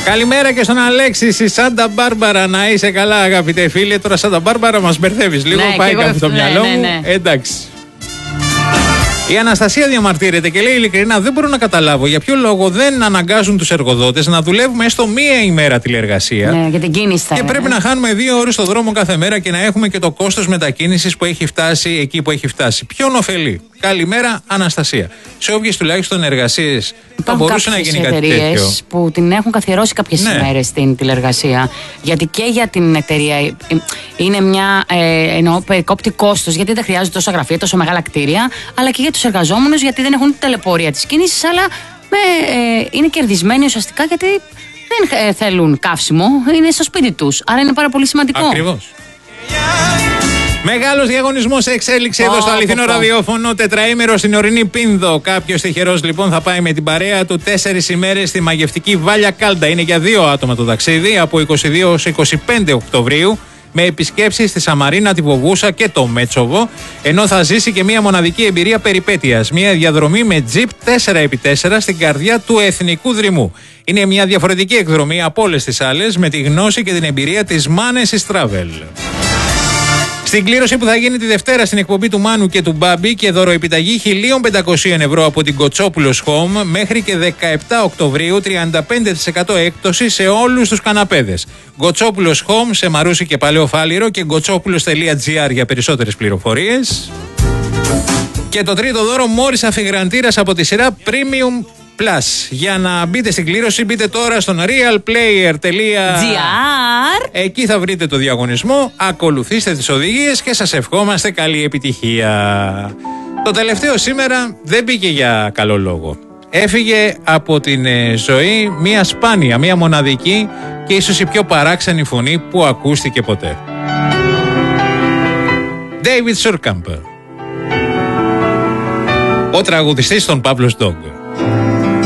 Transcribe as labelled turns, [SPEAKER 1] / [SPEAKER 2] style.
[SPEAKER 1] Καλημέρα και στον Αλέξη στη Σάντα Μπάρμπαρα. Να είσαι καλά, αγαπητέ φίλε. Τώρα Σάντα Μπάρμπαρα μας μπερδεύεις λίγο. Ναι, πάει κάπου το μυαλό μου. Εντάξει. Η Αναστασία διαμαρτύρεται και λέει ειλικρινά: δεν μπορώ να καταλάβω για ποιο λόγο δεν αναγκάζουν τους εργοδότες να δουλεύουμε έστω μία ημέρα τηλεργασία.
[SPEAKER 2] Ναι, για την κίνηση.
[SPEAKER 1] Και πρέπει να χάνουμε 2 ώρες στο δρόμο κάθε μέρα και να έχουμε και το κόστος μετακίνησης που έχει φτάσει εκεί που έχει φτάσει. Ποιον ωφελεί? Καλημέρα, Αναστασία. Σε όποιες τουλάχιστον εργασίες θα μπορούσε να γίνει κάτι τέτοιο.
[SPEAKER 2] Που την έχουν καθιερώσει κάποιες ημέρες στην τηλεργασία. Γιατί και για την εταιρεία είναι μια περικόπτη κόστος, γιατί δεν χρειάζεται τόσα γραφεία, τόσο μεγάλα κτίρια, αλλά και για τους εργαζόμενους, γιατί δεν έχουν τελεπορία της κίνησης, αλλά είναι κερδισμένοι ουσιαστικά γιατί δεν θέλουν καύσιμο, είναι στο σπίτι τους. Άρα είναι πάρα πολύ σημαντικό.
[SPEAKER 1] Ακριβώς. Μεγάλος διαγωνισμός σε εξέλιξη εδώ στο αληθινό ραδιόφωνο. Τετραήμερο στην ορεινή Πίνδο. Κάποιος τυχερός λοιπόν θα πάει με την παρέα του 4 ημέρες στη μαγευτική Βάλια Κάλντα. Είναι για 2 άτομα το ταξίδι από 22 έως 25 Οκτωβρίου. Με επισκέψεις στη Σαμαρίνα, τη Βοβούσα και το Μέτσοβο. Ενώ θα ζήσει και μια μοναδική εμπειρία περιπέτειας. Μια διαδρομή με τζιπ 4x4 στην καρδιά του Εθνικού Δρυμού. Είναι μια διαφορετική εκδρομή από όλες τις άλλες, με τη γνώση και την εμπειρία της Manesis Travel. Στην κλήρωση που θα γίνει τη Δευτέρα στην εκπομπή του Μάνου και του Μπάμπη και δωροεπιταγή 1.500 ευρώ από την Κοτσόπουλος Home μέχρι και 17 Οκτωβρίου 35% έκπτωση σε όλους τους καναπέδες. Κοτσόπουλος Home σε Μαρούσι και Παλαιό Φάληρο και κοτσόπουλος.gr για περισσότερες πληροφορίες. Και το τρίτο δώρο, Μόρις αφιγραντήρας από τη σειρά Premium Plus. Για να μπείτε στην κλήρωση, μπείτε τώρα στον realplayer.gr. Εκεί θα βρείτε το διαγωνισμό, ακολουθήστε τις οδηγίες και σας ευχόμαστε καλή επιτυχία. Το τελευταίο σήμερα δεν μπήκε για καλό λόγο. Έφυγε από την ζωή μια σπάνια, μια μοναδική και ίσως η πιο παράξενη φωνή που ακούστηκε ποτέ. David Surkamp, ο τραγουδιστής των Pablo's Dog.